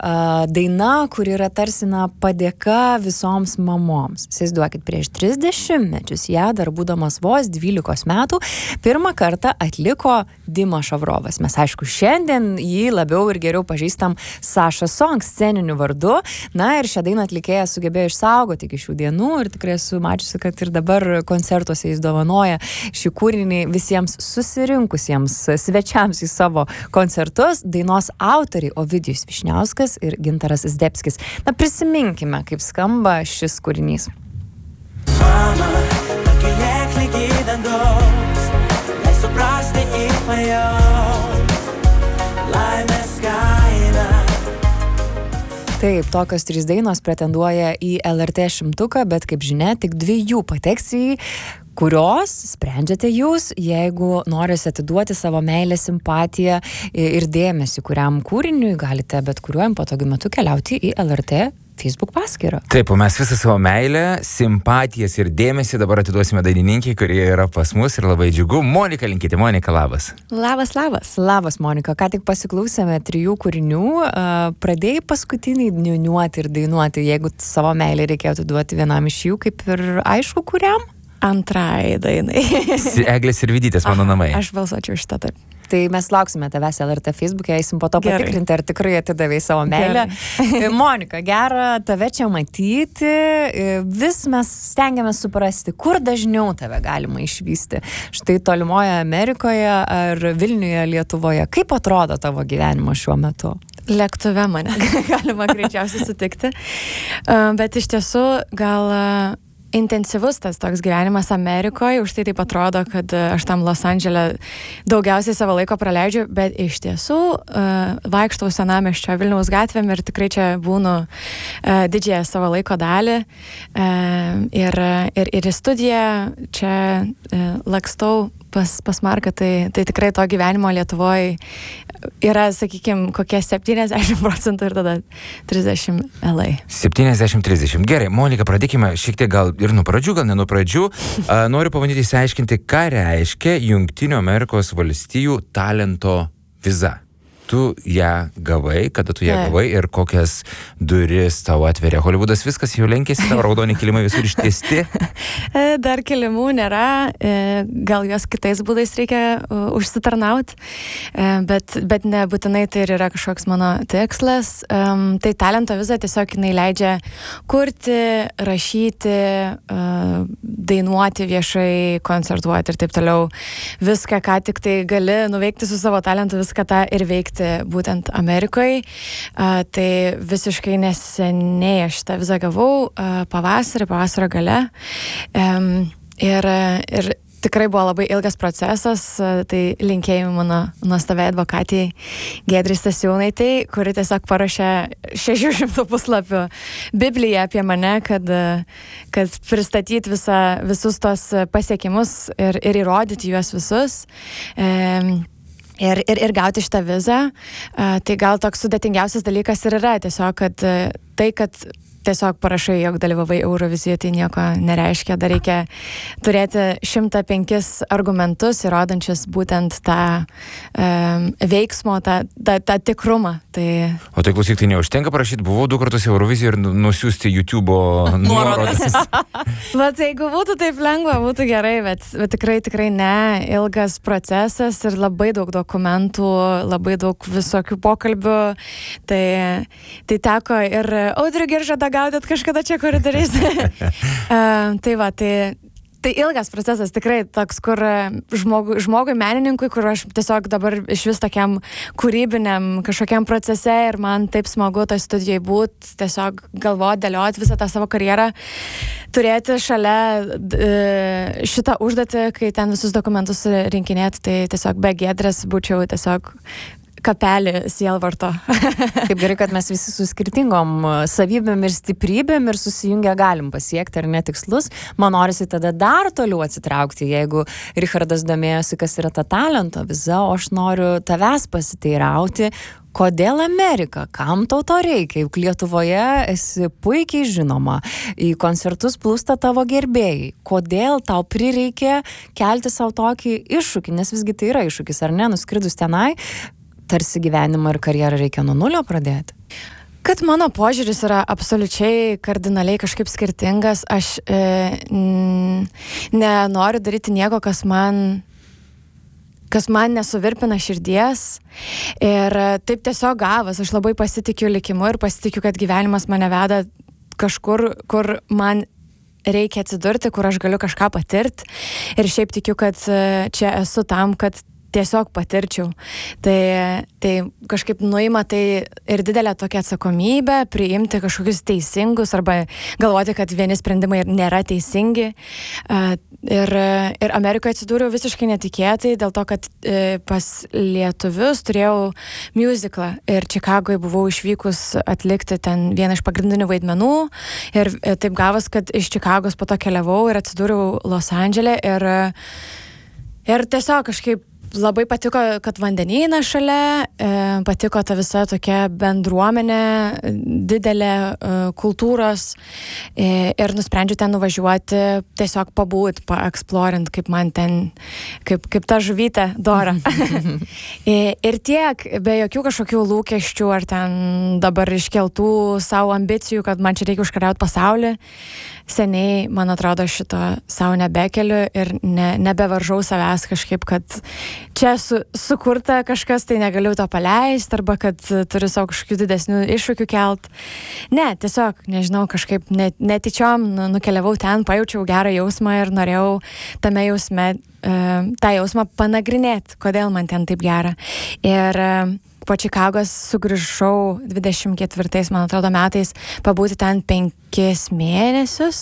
daina, kur yra tarsi padėka visoms mamoms. Įsivaizduokit, prieš 30 metus ją, dar būdamas vos 12 metų, pirmą kartą atliko Dimas Šavrovas. Mes, aišku, šiandien jį labiau ir geriau pažįstam Sasha Song sceniniu vardu. Na ir šią dainą atlikėja sugebėjo išsaugoti iki šių dienų ir tikrai esu mačiusi, kad ir dabar koncertuose jis dovanoja šį kūrinį visiems susirinkusiems svečiams į savo koncertus. Dainos autoriai Ovidijus Višniauskas ir Gintaras Zdebskis. Na, prisiminkime, kaip skamba šis kūrinys. Mama, pakilėk lygiai dangaus, lai suprasti įpajaus, laimės kainą. Taip, tokios 3 dainos pretenduoja į LRT 100, bet kaip žinia, tik 2 pateks į kurios sprendžiate jūs, jeigu norite atiduoti savo meilę, simpatiją ir dėmesį kuriam kūriniui, galite bet kuriuo patogiu metu keliauti į LRT Facebook paskyrą. Taip, o mes visą savo meilę, simpatijas ir dėmesį dabar atiduosime dainininkiai, kurie yra pas mus ir labai džiugu. Monika Linkytė. Monika, labas. Labas, labas. Labas, Monika. Ką tik pasiklausėme 3 kūrinių. Pradėjai paskutinį niuniuoti ir dainuoti, jeigu savo meilę reikėtų duoti vienam iš jų, kaip ir aišku, kuriam? Antrai dainai. Eglės ir Vidytės, mano namai. Aš balsuočiau šitą taip. Tai mes lauksime tavęs LRT Facebook'e, eisim po to patikrinti, ar tikrai atidavėjai savo meilę. Monika, gera tave čia matyti. Vis mes stengiamės suprasti, kur dažniau tave galima išvysti. Štai tolimoje Amerikoje ar Vilniuje, Lietuvoje. Kaip atrodo tavo gyvenimas šiuo metu? Lėktuve mane galima greičiausiai sutikti. Bet iš tiesų gal intensyvus tas toks gyvenimas Amerikoje, už tai taip atrodo, kad aš tam Los Andžele daugiausiai savo laiko praleidžiu, bet iš tiesų vaikštau senamiesčio Vilniaus gatvėm ir tikrai čia būnu didžiąją savo laiko dalį ir į studiją čia lakstau pas Marką, tai tikrai to gyvenimo Lietuvoje yra, sakykime, kokie 70% ir tada 30 LA. 70-30. Gerai, Monika, pradėkime šiek tiek gal ir nuo pradžių, gal ne nuo pradžių. Noriu pabandyti išsiaiškinti, ką reiškia Jungtinių Amerikos valstijų talento viza. Tu ją gavai, kada tu ją gavai ir kokias duris tau atveria Holivudas, viskas jau lenkėsi, tavo raudoni kilimai visur ištiesti? Dar kilimų nėra, gal jos kitais būdais reikia užsitarnauti, bet nebūtinai tai ir yra kažkoks mano tikslas. Tai talento viza tiesiog jinai leidžia kurti, rašyti, dainuoti viešai, koncertuoti ir taip toliau. Viską, ką tik tai gali nuveikti su savo talentu, viską tą ir veikti būtent Amerikoje. Tai visiškai neseniai aš šitą vizą gavau pavasario gale. Ir tikrai buvo labai ilgas procesas, tai linkėjimai mano nuostabiai advokatei Giedrai Stasiūnaitei, kuri tiesiog parašė 600 puslapių Bibliją apie mane, kad pristatyti visus tos pasiekimus ir įrodyti juos visus. Ir gauti šitą vizą, tai gal toks sudėtingiausias dalykas ir yra tiesiog, kad tiesiog parašai, jog dalyvavai Eurovizijoje, tai nieko nereiškia. Dar reikia turėti 105 argumentus, įrodančius būtent tą veiksmo, tą tikrumą. O tai klausyk, tai neužtenka parašyti, buvau 2 kartus Eurovizijoje ir nusiųsti YouTube'o nuorodas. Bet jeigu būtų taip lengva, būtų gerai, bet tikrai ne, ilgas procesas ir labai daug dokumentų, labai daug visokių pokalbių. Tai teko ir Audrių Giržadą gaudyt kažkada čia koridoriais. Tai ilgas procesas, tikrai toks, kur žmogui, menininkui, kur aš tiesiog dabar iš vis tokiam kūrybiniam kažkokiam procese ir man taip smagu toj studijai būti, tiesiog galvoti, dėlioti visą tą savo karjerą, turėti šalia šitą užduotį, kai ten visus dokumentus rinkinėti, tai tiesiog be Giedrės būčiau tiesiog kapelį sielvarto. Kaip gerai, kad mes visi su skirtingom savybėm ir stiprybėm ir susijungę galim pasiekti ar netikslus. Man norisi tada dar toliau atsitraukti, jeigu Richardas domėjosi, kas yra ta talento viza, o aš noriu tavęs pasiteirauti, kodėl Amerika, kam tau to reikia, juk Lietuvoje esi puikiai žinoma, į koncertus plūsta tavo gerbėjai, kodėl tau prireikė kelti savo tokį iššūkį, nes visgi tai yra iššūkis, ar ne, nuskridus tenai, tarsi gyvenimą ir karjerą reikia nuo nulio pradėti? Kad mano požiūris yra absoliučiai kardinaliai kažkaip skirtingas, aš nenoriu daryti nieko, kas man nesuvirpina širdies. Ir taip tiesiog gavas, aš labai pasitikiu likimu ir pasitikiu, kad gyvenimas mane veda kažkur, kur man reikia atsidurti, kur aš galiu kažką patirti. Ir šiaip tikiu, kad čia esu tam, kad tiesiog patirčiau. Tai kažkaip nuima tai ir didelę tokią atsakomybę, priimti kažkokius teisingus arba galvoti, kad vieni sprendimai nėra teisingi. Ir Amerikoje atsidūriau visiškai netikėtai, dėl to, kad pas lietuvius turėjau musicalą ir Čikagoje buvau išvykus atlikti ten vieną iš pagrindinių vaidmenų ir taip gavos, kad iš Čikagos po to keliavau ir atsidūriau Los Andžele ir tiesiog kažkaip labai patiko, kad vandenynas šalia, patiko ta visa tokia bendruomenė, didelė kultūros ir nusprendžiu ten nuvažiuoti, tiesiog pabūt, paeksplorint, kaip man ten, kaip ta žuvytė Dora. Ir tiek, be jokių kažkokių lūkesčių ar ten dabar iškeltų savo ambicijų, kad man čia reikia užkariauti pasaulį. Seniai, man atrodo, šito savo nebekeliu ir nebevaržau savęs kažkaip, kad čia sukurta kažkas, tai negaliu to paleisti, arba kad turiu savo kažkokių didesnių iššūkių kelt. Ne, tiesiog, nežinau, kažkaip netyčiom nukeliavau ten, pajaučiau gerą jausmą ir norėjau tame jausme, tą jausmą panagrinėti, kodėl man ten taip gera. Ir po Čikagos sugrįžau 24, man atrodo, metais pabūti ten 5 mėnesius.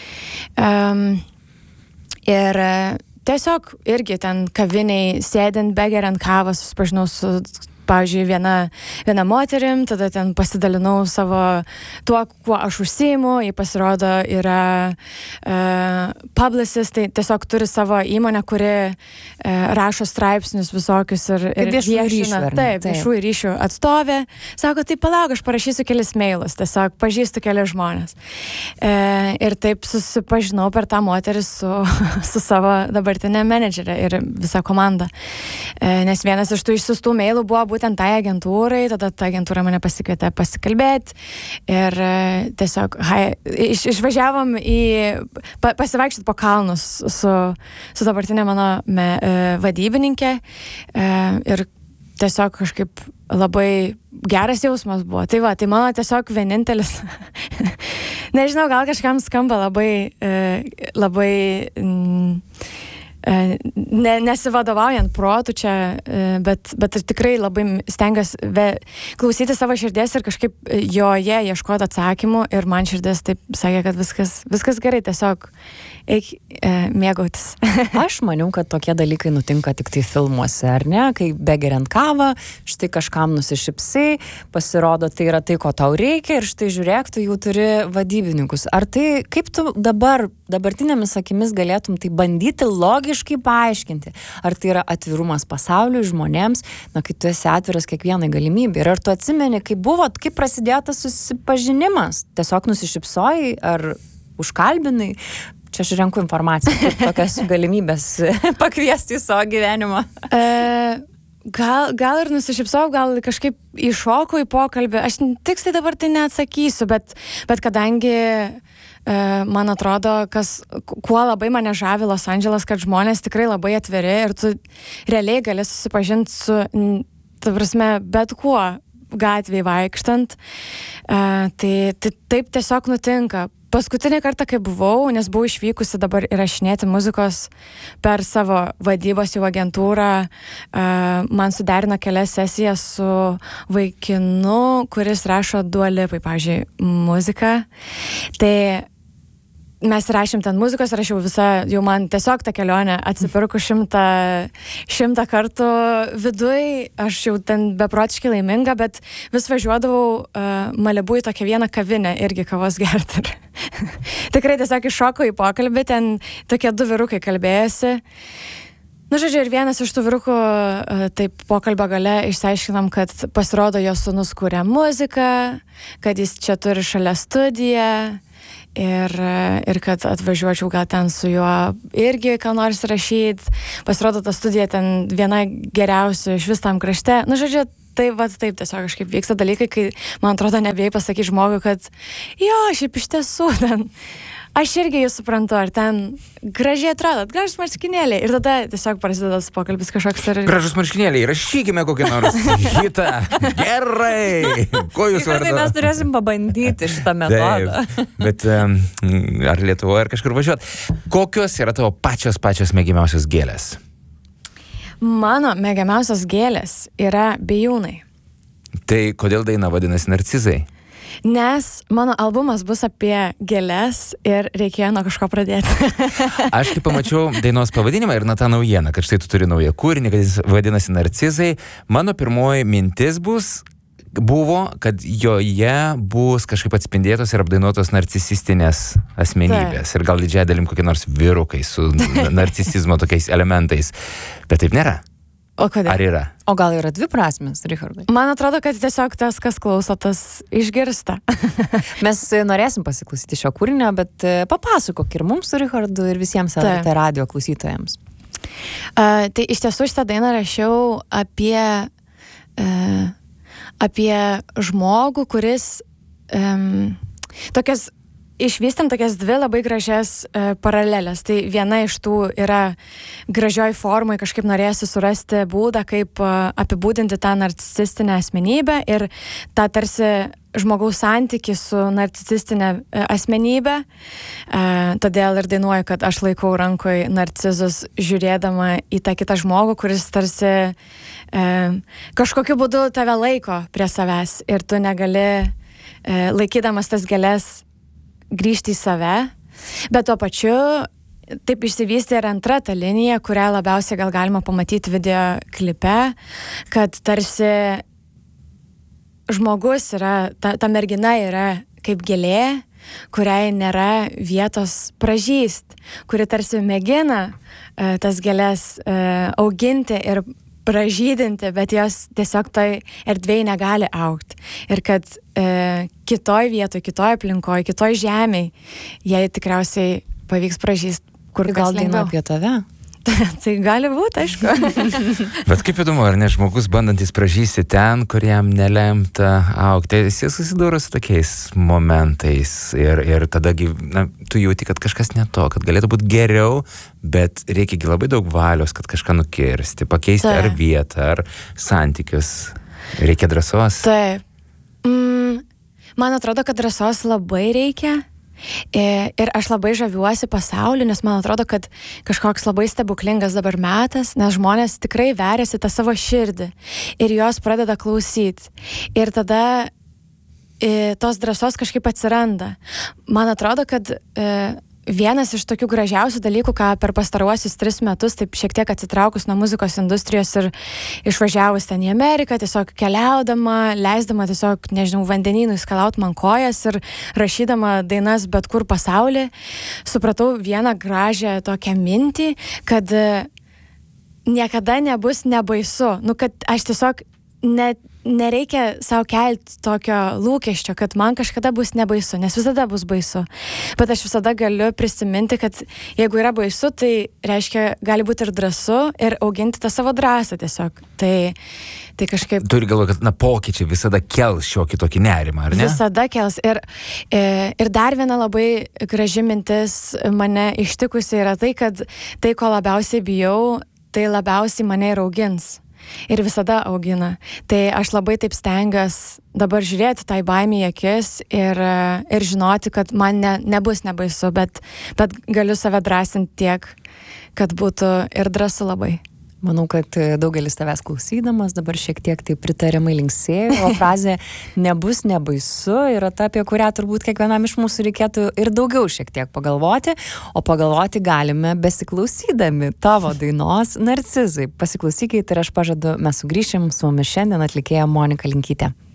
Ir tiesiog irgi ten kaviniai sėdint, begeriant kavą, susipažinau su, pavyzdžiui, viena moterim, tada ten pasidalinau savo tuo, kuo aš užsiimu, jį pasirodo yra publicist, tai tiesiog turi savo įmonę, kuri rašo straipsnius visokius ir viešina. Taip, viešųjų ryšių atstovė. Sako, tai palauk, aš parašysiu kelis mailus, tiesiog pažįstu kelias žmonės. Ir taip susipažinau per tą moterį su savo dabartinė menedžerė ir visa komanda. Nes vienas iš tų išsiųstų mailų buvo būtent tai agentūrai, tada ta agentūra mane pasikvietė pasikalbėti ir tiesiog išvažiavom pasivaikščioti po kalnus su dabartinė mano vadybininkė ir tiesiog kažkaip labai geras jausmas buvo. Tai va, tai mano tiesiog vienintelis, nežinau, gal kažkam skamba labai nesivadovaujant protų čia, bet tikrai labai stengiuosi klausyti savo širdies ir kažkaip joje ieškoti atsakymų ir man širdis taip sakė, kad viskas gerai, tiesiog eik mėgautis. Aš maniau, kad tokie dalykai nutinka tik tai filmuose, ar ne? Kai begeriant kavą, štai kažkam nusišypsai, pasirodo, tai yra tai, ko tau reikia ir štai žiūrėk, tu jau turi vadybininkus. Ar tai, kaip tu dabartinėmis akimis galėtum tai bandyti logiškai paaiškinti? Ar tai yra atvirumas pasauliui, žmonėms, kai tu esi atviras kiekvienai galimybė? Ir ar tu atsimeni, kaip prasidėjo tas susipažinimas? Tiesiog nusišypsojai ar užkalbinai? Čia aš renku informaciją, kaip tokias galimybės pakviesti į savo gyvenimą. Gal ir nusišypsau, gal kažkaip įšokau į pokalbį. Aš tiksliai dabar tai neatsakysiu, bet kadangi man atrodo, kuo labai mane žavi Los Andželas, kad žmonės tikrai labai atviri ir tu realiai gali susipažinti su, ta prasme, bet kuo gatvėje vaikštant. Tai taip tiesiog nutinka. Paskutinį kartą, kai buvau, nes buvau išvykusi dabar įrašinėti muzikos per savo vadybos jau agentūrą, man suderino kelias sesijas su vaikinu, kuris rašo Dua Lipai, pavyzdžiui, muziką. Tai mes rašėm ten muzikos ir aš jau man tiesiog tą kelionę atsipirku 100 kartų viduj, aš jau ten beprotiškai laiminga, bet vis važiuodavau Malibu į tokią vieną kavinę, irgi kavos gerti. Tikrai tiesiog iššokau į pokalbį, ten tokie 2 vyrukai kalbėjosi. Nu, žodžiu, ir vienas iš tų vyrukų taip pokalbio gale išsiaiškinam, kad pasirodo jo sūnus kuria muziką, kad jis čia turi šalia studiją. Ir kad atvažiuočiau gal ten su juo irgi ką nors rašyti. Pasirodo, ta studija ten viena geriausių iš vis tam krašte. Nu, žodžiu, taip tiesiog kažkaip vyksta dalykai, kai, man atrodo, nebijai pasakyti žmogui, kad jo, šiaip iš tiesų ten, aš irgi jūs suprantu, ar ten gražiai atrodot, gražus marškinėliai. Ir tada tiesiog prasideda pokalbis kažkoks. Gražus marškinėliai, rašykime kokį nors hitą. Gerai. Ko jūs vardu? Tai mes turėsim pabandyti šitą metodą. Taip, bet ar Lietuvoje, ar kažkur važiuot. Kokios yra tavo pačios mėgiamiausios gėlės? Mano mėgiamiausios gėlės yra bijūnai. Tai kodėl daina vadinasi Narcizai? Nes mano albumas bus apie gėles ir reikėjo nuo kažko pradėti. Aš kai pamačiau dainos pavadinimą ir tą naujieną, kad štai tu turi naują kūrinį, kad jis vadinasi Narcizai, mano pirmoji mintis buvo, kad joje bus kažkaip atspindėtos ir apdainuotos narcisistinės asmenybės. Ir gal didžiąją dalim kokie nors vyrukai su narcisizmo tokiais elementais. Bet taip nėra. O kodėl? Ar yra? O gal yra dvi prasmės, Richardai? Man atrodo, kad tiesiog tas, kas klauso, tas išgirsta. Mes norėsim pasiklausyti šio kūrinio, bet papasakok ir mums su Richardu ir visiems LRT radio klausytojams. Tai iš tiesų šitą dainą rašiau apie žmogų, kuris išvystėm tokias dvi labai gražias paralelės. Tai viena iš tų yra gražioj formai, kažkaip norėsi surasti būdą, kaip apibūdinti tą narcisistinę asmenybę ir tą tarsi žmogaus santykį su narcisistinė asmenybė. Todėl ir dainuoju, kad aš laikau rankoj narcizus, žiūrėdama į tą kitą žmogų, kuris tarsi kažkokiu būdu tave laiko prie savęs ir tu negali laikydamas tas gėles grįžti į save, bet tuo pačiu taip išsivystė ir antra ta linija, kurią labiausiai gal galima pamatyti video klipe, kad tarsi žmogus yra, ta mergina yra kaip gėlė, kuriai nėra vietos pražyst, kuri tarsi mėgina tas gėles auginti ir pražydinti, bet jos tiesiog toj erdvėj negali augti. Ir kad kitoj vietoj, kitoj aplinkoj, kitoj žemėj, jai tikriausiai pavyks pražyst kur kas gal daina lengviau. apie tave? Tai gali būti, aišku. Bet kaip įdomu, ar ne žmogus bandantis pražysti ten, kur jam nelemta augti, jis susidūro su tokiais momentais ir tada tu jauti, kad kažkas ne to, kad galėtų būti geriau, bet reikia labai daug valios, kad kažką nukirsti, pakeisti ar vietą, ar santykius. Reikia drąsos. Taip. Man atrodo, kad drąsos labai reikia. Ir aš labai žaviuosi pasauliu, nes man atrodo, kad kažkoks labai stebuklingas dabar metas, nes žmonės tikrai veriasi tą savo širdį ir jos pradeda klausyti. Ir tada tos drąsos kažkaip atsiranda. Man atrodo, kad vienas iš tokių gražiausių dalykų, ką per pastaruosius 3 metus, taip šiek tiek atsitraukus nuo muzikos industrijos ir išvažiavus ten į Ameriką, tiesiog keliaudama, leisdama tiesiog, nežinau, vandenynui skalaut man kojas ir rašydama dainas bet kur pasaulyje, supratau vieną gražią tokią mintį, kad niekada nebus nebaisu. Kad aš tiesiog nereikia savo kelti tokio lūkesčio, kad man kažkada bus nebaisu, nes visada bus baisu. Bet aš visada galiu prisiminti, kad jeigu yra baisu, tai reiškia, gali būti ir drąsu ir auginti tą savo drąsą tiesiog. Tai kažkaip... Turi galvoje, kad pokyčiai visada kels šiokį tokį nerimą, ar ne? Visada kels. Ir dar viena labai graži mintis mane ištikusi yra tai, kad tai, ko labiausiai bijau, tai labiausiai mane ir augins. Ir visada augina. Tai aš labai taip stengiuosi dabar žiūrėti tai baimei į akis ir žinoti, kad man nebus nebaisu, bet galiu save drąsinti tiek, kad būtų ir drąsu labai. Manau, kad daugelis tavęs klausydamas dabar šiek tiek tai pritariamai linksėjo, o frazė nebus nebaisu yra ta, apie kurią turbūt kiekvienam iš mūsų reikėtų ir daugiau šiek tiek pagalvoti, o pagalvoti galime besiklausydami tavo dainos Narcizai. Pasiklausykite ir aš pažadu, mes sugrįšim su mumis šiandien atlikėja Monika Linkytė.